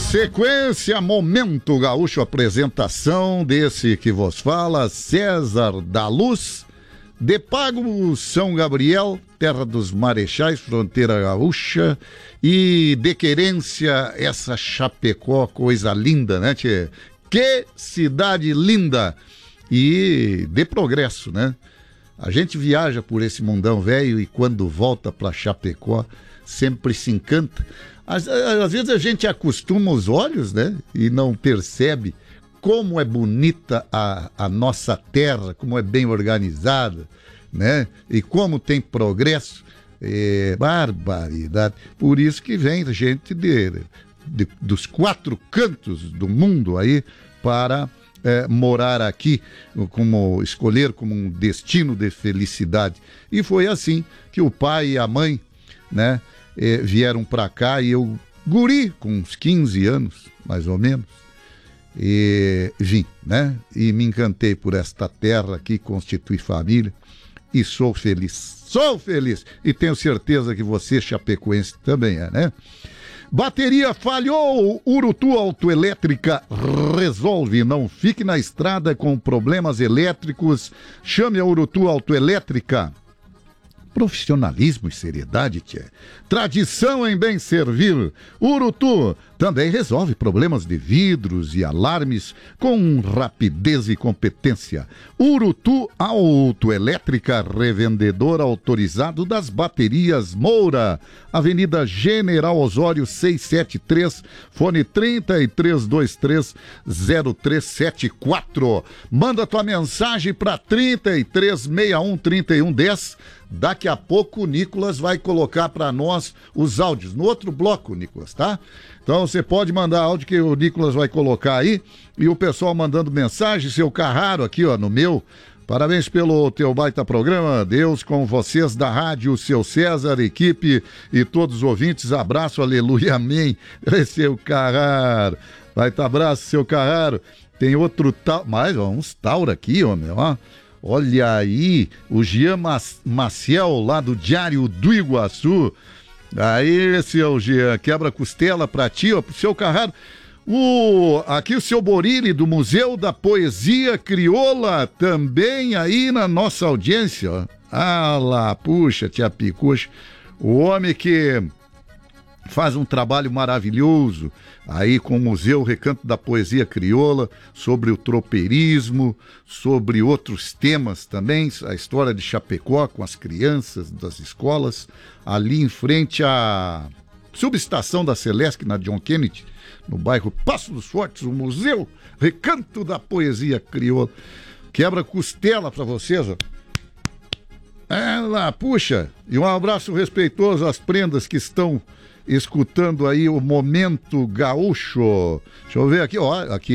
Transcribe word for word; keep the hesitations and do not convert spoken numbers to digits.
Sequência Momento Gaúcho, apresentação desse que vos fala, César da Luz, de Pago, São Gabriel, terra dos Marechais, fronteira gaúcha, e de Querência, essa Chapecó, coisa linda, né, tchê? Que cidade linda! E de progresso, né? A gente viaja por esse mundão velho e quando volta para Chapecó, sempre se encanta. Às, às vezes a gente acostuma os olhos, né? E não percebe como é bonita a, a nossa terra, como é bem organizada, né? E como tem progresso. É, barbaridade. Por isso que vem gente de, de, dos quatro cantos do mundo aí para é, morar aqui, como escolher como um destino de felicidade. E foi assim que o pai e a mãe, né, é, vieram para cá e eu, guri, com uns quinze anos, mais ou menos, e vim, né? E me encantei por esta terra que constitui família e sou feliz. Sou feliz e tenho certeza que você, chapecoense, também é, né? Bateria falhou, Urutu Autoelétrica resolve. Não fique na estrada com problemas elétricos. Chame a Urutu Autoelétrica. Profissionalismo e seriedade, tchê. Tradição em bem servir. Urutu também resolve problemas de vidros e alarmes com rapidez e competência. Urutu Autoelétrica, revendedor autorizado das baterias Moura. Avenida General Osório seiscentos e setenta e três, fone trinta e três vinte e três, zero três sete quatro. Manda tua mensagem para trinta e três sessenta e um, trinta e um dez. Daqui a pouco o Nicolas vai colocar para nós os áudios. No outro bloco, Nicolas, tá? Então você pode mandar áudio que o Nicolas vai colocar aí. E o pessoal mandando mensagem, seu Carraro aqui, ó, no meu. Parabéns pelo teu baita programa. Deus com vocês da rádio, seu César, equipe e todos os ouvintes. Abraço, aleluia, amém. Seu Carraro. Baita abraço, seu Carraro. Tem outro tal, mais ó, uns taura aqui, ó, meu, ó. Olha aí, o Jean Maciel, lá do Diário do Iguaçu. Aí, seu Jean, quebra-costela pra ti, ó, pro seu Carraro. O, aqui o seu Borilli, do Museu da Poesia Crioula, também aí na nossa audiência, ó. Ah lá, puxa, tia Picuxa, o homem que faz um trabalho maravilhoso aí com o Museu Recanto da Poesia Crioula, sobre o tropeirismo, sobre outros temas também, a história de Chapecó com as crianças das escolas, ali em frente à subestação da Celesc, na John Kennedy, no bairro Passo dos Fortes, o Museu Recanto da Poesia Crioula. Quebra costela para vocês, ó. É lá, puxa, e um abraço respeitoso às prendas que estão escutando aí o Momento Gaúcho. Deixa eu ver aqui, ó, aqui